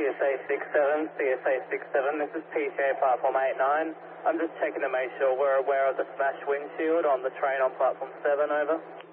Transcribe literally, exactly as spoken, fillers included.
S A six seven, C S A six seven, this is P T A platform eight nine. I'm just checking to make sure we're aware of the smashed windshield on the train on platform seven, over.